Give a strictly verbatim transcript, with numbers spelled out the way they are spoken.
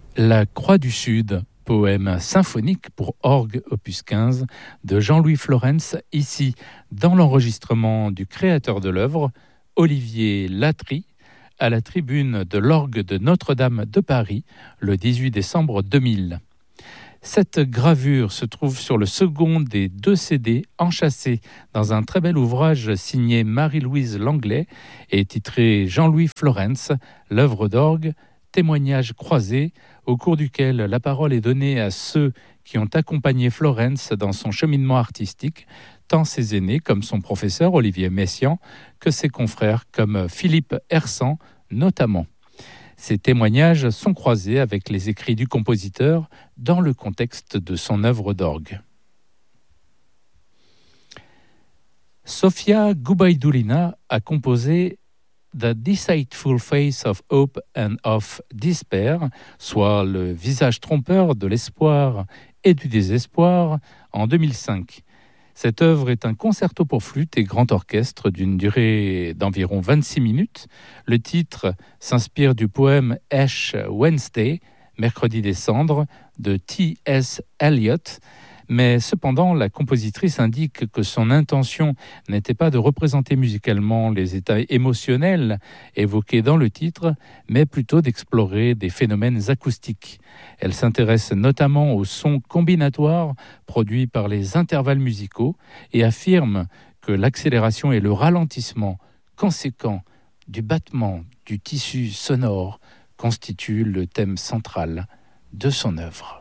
La Croix du Sud, poème symphonique pour orgue opus quinze de Jean-Louis Florence, ici dans l'enregistrement du créateur de l'œuvre, Olivier Latry, à la tribune de l'orgue de Notre-Dame de Paris le dix-huit décembre deux mille. Cette gravure se trouve sur le second des deux C D enchâssés dans un très bel ouvrage signé Marie-Louise Langlais et titré Jean-Louis Florence, l'œuvre d'orgue, témoignage croisé, au cours duquel la parole est donnée à ceux qui ont accompagné Florence dans son cheminement artistique, tant ses aînés comme son professeur Olivier Messiaen, que ses confrères comme Philippe Hersan notamment. Ces témoignages sont croisés avec les écrits du compositeur dans le contexte de son œuvre d'orgue. Sofia Gubaidulina a composé The Deceitful Face of Hope and of Despair, soit le visage trompeur de l'espoir et du désespoir, en deux mille cinq. Cette œuvre est un concerto pour flûte et grand orchestre d'une durée d'environ vingt-six minutes. Le titre s'inspire du poème Ash Wednesday, Mercredi des cendres, de T S Eliot, mais cependant la compositrice indique que son intention n'était pas de représenter musicalement les états émotionnels évoqués dans le titre, mais plutôt d'explorer des phénomènes acoustiques. Elle s'intéresse notamment aux sons combinatoires produits par les intervalles musicaux et affirme que l'accélération et le ralentissement conséquent du battement du tissu sonore constituent le thème central de son œuvre.